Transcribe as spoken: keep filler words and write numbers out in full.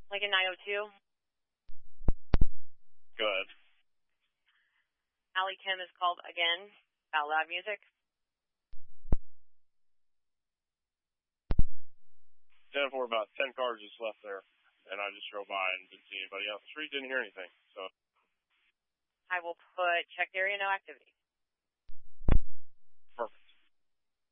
Like in nine oh two? Good. Allie Kim is called again about loud music. ten four, about ten cars just left there, and I just drove by and didn't see anybody else. The street didn't hear anything, so. I will put checked area, no activity.